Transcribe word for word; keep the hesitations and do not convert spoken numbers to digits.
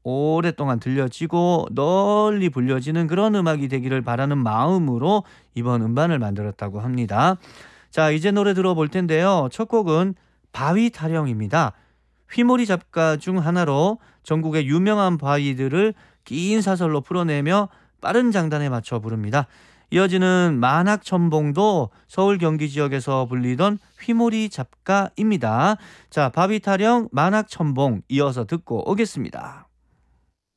오랫동안 들려지고 널리 불려지는 그런 음악이 되기를 바라는 마음으로 이번 음반을 만들었다고 합니다. 자, 이제 노래 들어볼 텐데요. 첫 곡은 바위 타령입니다. 휘모리 작가 중 하나로 전국의 유명한 바위들을 긴 사설로 풀어내며 빠른 장단에 맞춰 부릅니다. 이어지는 만학천봉도 서울 경기 지역에서 불리던 휘모리 작가입니다. 자, 바위 타령 만학천봉 이어서 듣고 오겠습니다.